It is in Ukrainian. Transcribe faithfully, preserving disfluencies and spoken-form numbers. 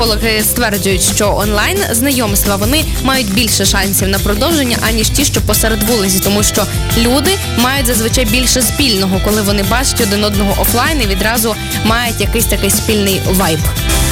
Психологи стверджують, що онлайн знайомства вони мають більше шансів на продовження, аніж ті, що посеред вулиці, тому що люди мають зазвичай більше спільного, коли вони бачать один одного офлайн і відразу мають якийсь такий спільний вайб.